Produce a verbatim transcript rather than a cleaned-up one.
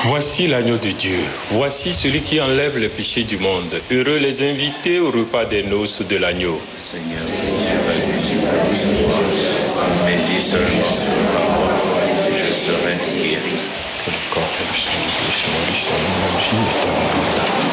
Voici l'agneau de Dieu, voici celui qui enlève le péché du monde. Heureux les invités au repas des noces de l'agneau. Seigneur, je suis venu pour recevoir, mais dis seulement une parole, et je serai guéri. Que le corps et le sang de Christ soit lui seul, la vie éternelle.